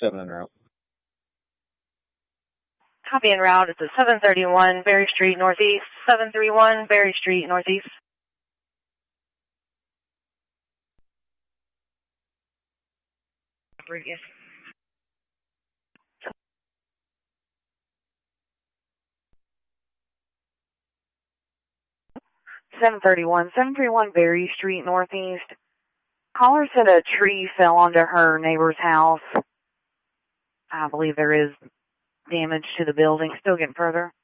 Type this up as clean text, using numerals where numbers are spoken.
7 en route. Copy en route. It's a 731 Berry Street Northeast. 731 Berry Street Northeast. Previous. 731 Berry Street Northeast. Caller said a tree fell onto her neighbor's house. I believe there is damage to the building. Still getting further.